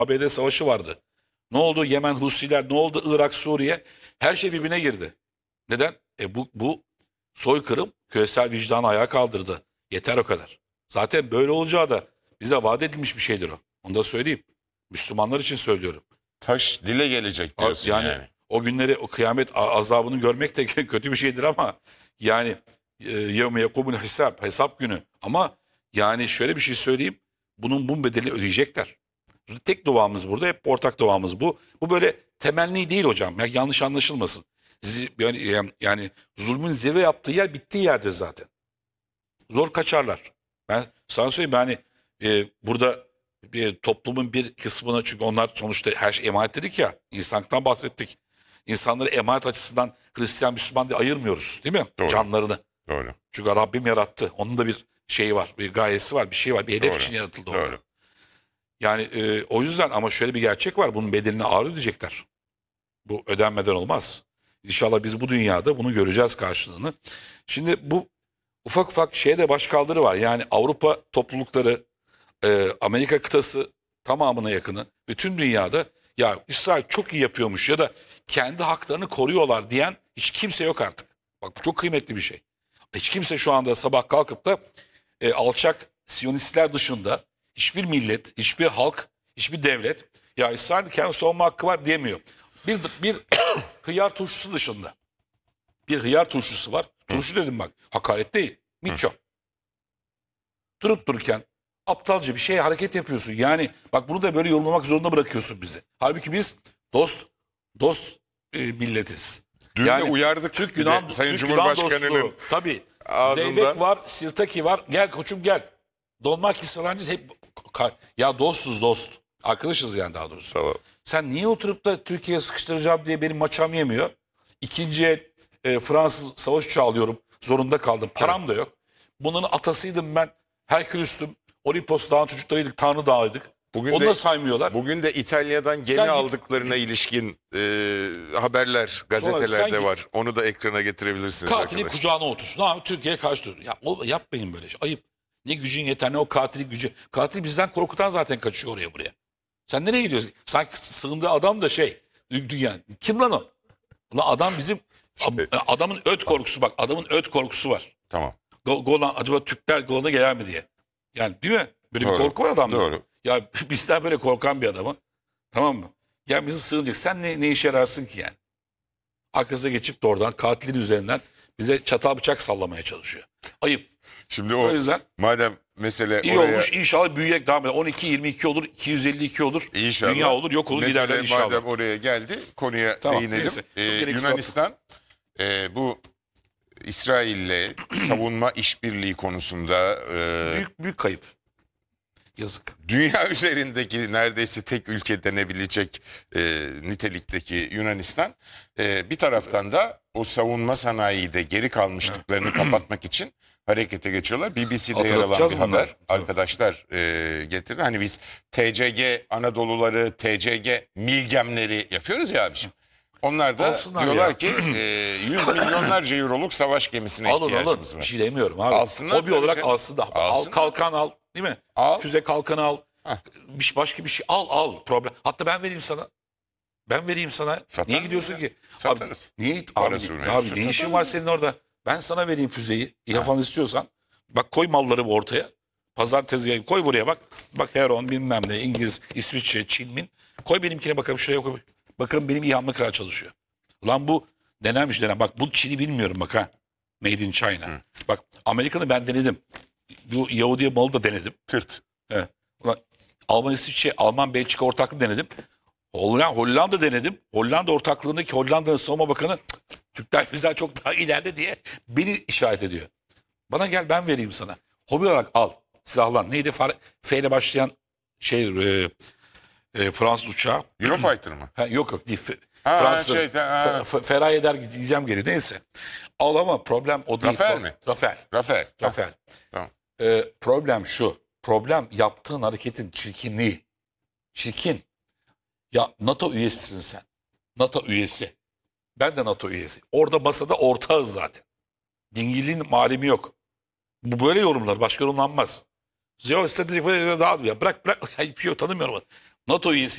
ABD savaşı vardı. Ne oldu? Yemen Husiler, ne oldu? Irak, Suriye. Her şey birbirine girdi. Neden? Bu soykırım küresel vicdanı ayağa kaldırdı. Yeter o kadar. Zaten böyle olacağı da bize vaat edilmiş bir şeydir o. Onu da söyleyeyim. Müslümanlar için söylüyorum. Taş dile gelecek diyorsun yani. O günleri, o kıyamet azabını görmek de kötü bir şeydir ama yani yevme yekumul hesap günü. Ama yani şöyle bir şey söyleyeyim. Bu bedeli ödeyecekler. Tek duamız burada, hep ortak duamız bu. Bu böyle temenni değil hocam. Ya, yanlış anlaşılmasın. Yani zulmün zirve yaptığı yer bittiği yerdir zaten. Zor kaçarlar. Ben sana söyleyeyim, yani burada toplumun bir kısmını, çünkü onlar sonuçta her şey emanet dedik ya, insanlıktan bahsettik. İnsanları emanet açısından Hristiyan, Müslüman diye ayırmıyoruz değil mi? Doğru. Canlarını. Doğru. Çünkü Rabbim yarattı. Onun da bir şeyi var, bir gayesi var, bir şey var, bir hedef Doğru. için yaratıldı o. Doğru. Yani o yüzden, ama şöyle bir gerçek var. Bunun bedelini ağır ödeyecekler. Bu ödenmeden olmaz. İnşallah biz bu dünyada bunu göreceğiz karşılığını. Şimdi bu ufak ufak de başkaldırı var. Yani Avrupa toplulukları, Amerika kıtası tamamına yakını, bütün dünyada ya İsrail çok iyi yapıyormuş ya da kendi haklarını koruyorlar diyen hiç kimse yok artık. Bak, bu çok kıymetli bir şey. Hiç kimse şu anda sabah kalkıp da alçak Siyonistler dışında hiçbir millet, hiçbir halk, hiçbir devlet ya İsrail kendi savunma hakkı var diyemiyor. Bir hıyar turşusu dışında. Bir hıyar turşusu var. Turşu dedim bak. Hakaret değil. Miço. Durup dururken aptalca bir hareket yapıyorsun. Yani bak, bunu da böyle yorumlamak zorunda bırakıyorsun bizi. Halbuki biz dost milletiz. Dün de uyardık. Türk Bir de Yunan, Sayın Türk Yunan Cumhurbaşkanı'nın dostluğu. Tabii. ağzından- Zeybek var, Sirtaki var. Gel koçum gel. Donmak isteyenler hep ya dostuz dost. Arkadaşız yani, daha doğrusu. Tamam. Sen niye oturup da Türkiye'ye sıkıştıracağım diye benim maçam yemiyor? İkinci Fransız savaş uçağı alıyorum. Zorunda kaldım. Param da yok. Bunun atasıydım ben. Herkülüstüm. Olimpos Dağı'nın çocuklarıydık. Tanrı Dağı'ydık. Bugün Onu de- da saymıyorlar. Bugün de İtalya'dan gemi Sen git. aldıklarına ilişkin haberler sen gazetelerde git. var. Onu da ekrana getirebilirsiniz Katili arkadaşlar. kucağına otursun. Ha, Türkiye'ye karşı dur. Ya yapmayın böyle şey. Ayıp. Ne gücün yeter, ne o katili gücü. Katil bizden korkutan zaten kaçıyor oraya buraya. Sen nereye gidiyorsun? Sanki sığındığı adam da dünya. Kim lan o? Ulan adam bizim adamın öt korkusu, bak adamın öt korkusu var. Tamam. Golan, acaba Türkler Golan'a gelir mi diye. Yani değil mi? Böyle Doğru. bir korku var adamda. Doğru. Ya bizden böyle korkan bir adamı. Tamam mı? Yani bizi sığınacak. Sen ne işe yararsın ki yani? Arkasına geçip de oradan katilin üzerinden bize çatal bıçak sallamaya çalışıyor. Ayıp. Şimdi O yüzden madem mesele iyi oraya olmuş, inşallah büyüyerek devam eder. 12-22 olur, 252 olur. inşallah, Dünya olur, yok olur, mesele giderler inşallah. madem oraya geldi, konuya Tamam, değinelim. neyse. Çok gereksiz Yunanistan bu İsrail'le savunma işbirliği konusunda Büyük kayıp. Yazık. dünya üzerindeki neredeyse tek ülke denebilecek nitelikteki Yunanistan bir taraftan da o savunma sanayide geri kalmışlıklarını kapatmak için harekete geçiyorlar. BBC'de yer alan Hatırlatacağız bir bunları. haber arkadaşlar getirdi. Hani biz TCG Anadoluları, TCG Milgemleri yapıyoruz ya abiciğim. Onlar da Alsınlar diyorlar ya. ki 100 milyonlarca euroluk savaş gemisine Alın ihtiyacımız Bir var. şey demiyorum abi. Alsınlar Hobi tabii olarak canım. alsınlar. Al Alsınlar. kalkan al. Değil mi? Al. Füze kalkanı al. Heh. Başka bir şey al. Problem. Hatta ben vereyim sana. Ben vereyim sana. Satar Niye mı gidiyorsun ya? ki? Satarız. Abi, niye? Parası Abi, neyse abi ne işin satarız. var senin orada? Ben sana vereyim füzeyi. Yapan istiyorsan. Bak, koy malları ortaya. Pazar tezgahı koy buraya bak. Bak Heron bilmem ne, İngiliz, İsviçre, Çinmin. Koy benimkine bakalım, şuraya koy. Bakalım benim İHA'm kadar çalışıyor. Ulan bu denenmiş. Bak bu Çin'i bilmiyorum bak ha. Made in China. Bak Amerikan'ı ben denedim. Bu Yahudi'ye malı da denedim. Tırt. Evet. Ulan Alman, İsviçre, Alman, Belçika ortaklığı denedim. Hollanda denedim. Hollanda ortaklığındaki Hollanda'nın savunma bakanı Türkler bizden çok daha ileride diye beni işaret ediyor. Bana gel, ben vereyim sana. Hobi olarak al. Silahlan. Neydi? F ile başlayan Fransız uçağı. Eurofighter mı? Ha, yok değil. Ha, Fransız. ha. Feray eder gideceğim geri. Neyse. Al ama problem o değil. Rafael mi? Rafael. Rafael. Rafael. Tamam. Problem şu. Problem yaptığın hareketin çirkinliği. Çirkin. Ya NATO üyesisin sen. NATO üyesi. Ben de NATO üyesi. Orada masada ortağız zaten. Dingilliğin malimi yok. Bu böyle yorumlar. Başka yorumlanmaz. Jeostratejik falan daha ya bırak. Hiçbir şey tanımıyorum. NATO üyesi